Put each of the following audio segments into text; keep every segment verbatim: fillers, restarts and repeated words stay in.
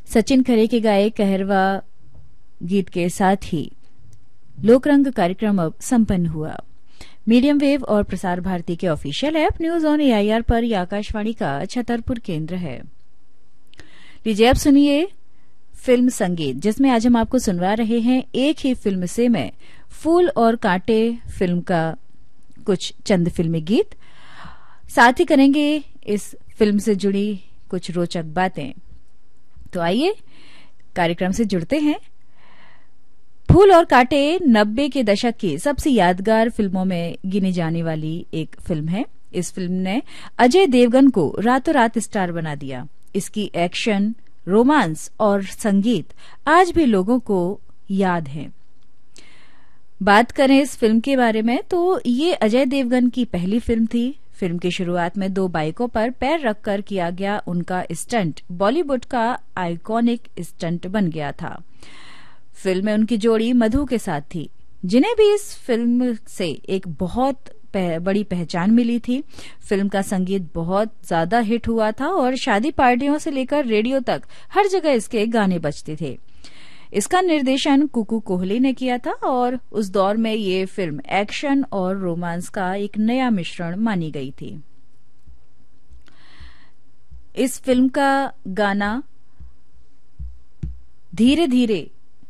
सचिन खरे के गाए कहरवा गीत के साथ ही लोकरंग कार्यक्रम अब संपन्न हुआ। मीडियम वेव और प्रसार भारती के official app news on AIR पर यह आकाशवाणी का छतरपुर केंद्र है। लीजिए अब सुनिए फिल्म संगीत, जिसमें आज हम आपको सुनवा रहे हैं एक ही फिल्म से मैं फूल और कांटे फिल्म का कुछ चंद फिल्मी गीत। साथ ही करेंगे इस फिल्म से जुड़ी कुछ रोचक बातें। तो आइए कार्यक्रम से जुड़ते हैं। फूल और कांटे नब्बे के दशक की सबसे यादगार फिल्मों में गिनी जाने वाली एक फिल्म है। इस फिल्म ने अजय देवगन को रातों रात स्टार बना दिया। इसकी एक्शन, रोमांस और संगीत आज भी लोगों को याद है। बात करें इस फिल्म के बारे में तो ये अजय देवगन की पहली फिल्म थी। फिल्म की शुरुआत में दो बाइकों पर पैर रखकर किया गया उनका स्टंट बॉलीवुड का आइकॉनिक स्टंट बन गया था। फिल्म में उनकी जोड़ी मधु के साथ थी, जिन्हें भी इस फिल्म से एक बहुत पह, बड़ी पहचान मिली थी। फिल्म का संगीत बहुत ज्यादा हिट हुआ था और शादी पार्टियों से लेकर रेडियो तक हर जगह इसके गाने बजते थे। इसका निर्देशन कुकू कोहली ने किया था और उस दौर में ये फिल्म एक्शन और रोमांस का एक नया मिश्रण मानी गई थी। इस फिल्म का गाना धीरे धीरे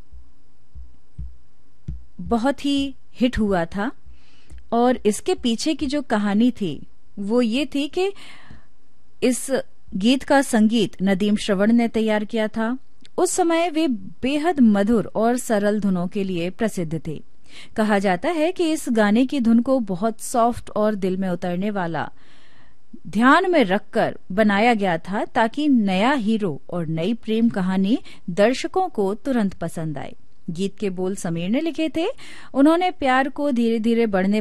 बहुत ही हिट हुआ था और इसके पीछे की जो कहानी थी वो ये थी कि इस गीत का संगीत नदीम श्रवण ने तैयार किया था। उस समय वे बेहद मधुर और सरल धुनों के लिए प्रसिद्ध थे। कहा जाता है कि इस गाने की धुन को बहुत सॉफ्ट और दिल में उतरने वाला ध्यान में रखकर बनाया गया था ताकि नया हीरो और नई प्रेम कहानी दर्शकों को तुरंत पसंद आए। गीत के बोल समीर ने लिखे थे। उन्होंने प्यार को धीरे धीरे बढ़ने